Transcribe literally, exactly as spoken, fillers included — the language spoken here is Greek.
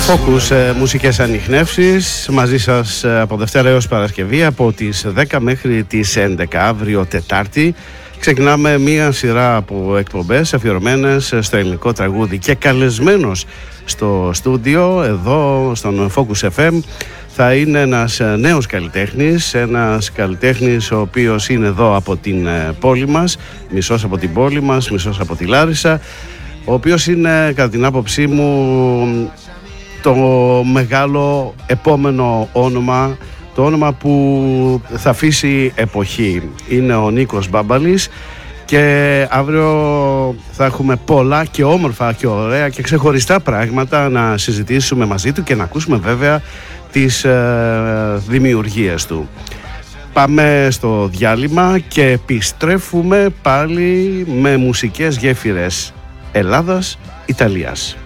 Focus, ε, μουσικές ανιχνεύσεις μαζί σας ε, από Δευτέρα έως Παρασκευή από τις δέκα μέχρι τις έντεκα. Αύριο Τετάρτη ξεκινάμε μία σειρά από εκπομπές αφιερωμένες στο ελληνικό τραγούδι και καλεσμένος στο στούντιο εδώ στον Focus εφ εμ θα είναι ένας νέος καλλιτέχνης, ένας καλλιτέχνης ο οποίος είναι εδώ από την πόλη μας, μισός από την πόλη μας, μισός από τη Λάρισα, ο οποίος είναι κατά την άποψή μου το μεγάλο επόμενο όνομα, το όνομα που θα αφήσει εποχή. Είναι ο Νίκος Μπάμπαλης και αύριο θα έχουμε πολλά και όμορφα και ωραία και ξεχωριστά πράγματα να συζητήσουμε μαζί του και να ακούσουμε βέβαια τις ε, δημιουργίες του. Πάμε στο διάλειμμα και επιστρέφουμε πάλι με μουσικές γέφυρες Ελλάδας-Ιταλίας.